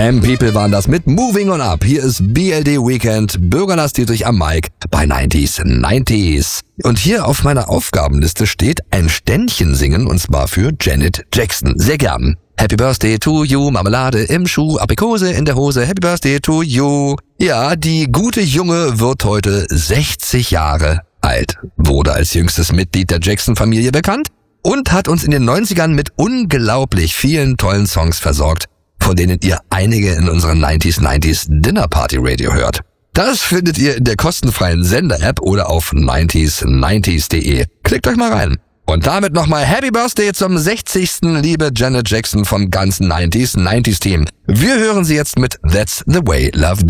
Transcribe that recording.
People waren das mit Moving On Up. Hier ist BLD Weekend, Bürgerlass Dietrich am Mic bei 90s. Und hier auf meiner Aufgabenliste steht ein Ständchen singen, und zwar für Janet Jackson. Sehr gern. Happy Birthday to you, Marmelade im Schuh, Aprikose in der Hose, Happy Birthday to you. Ja, die gute Junge wird heute 60 Jahre alt, wurde als jüngstes Mitglied der Jackson-Familie bekannt und hat uns in den 90ern mit unglaublich vielen tollen Songs versorgt, von denen ihr einige in unserem 90s Dinner Party Radio hört. Das findet ihr in der kostenfreien Sender-App oder auf 90s90s.de. Klickt euch mal rein. Und damit nochmal Happy Birthday zum 60. liebe Janet Jackson vom ganzen 90s Team. Wir hören sie jetzt mit That's the Way Love